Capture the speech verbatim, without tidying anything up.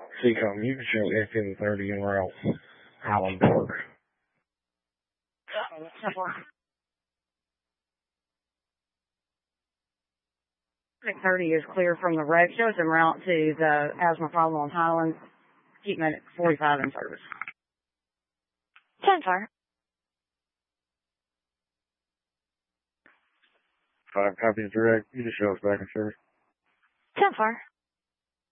Seacom, you can show F N thirty en route. Highland Park. six thirty is clear from the wreck. Shows en route to the asthma problem on Highlands. Keep minute forty-five in service. ten four. Five copies direct. You just show us back in service. ten four.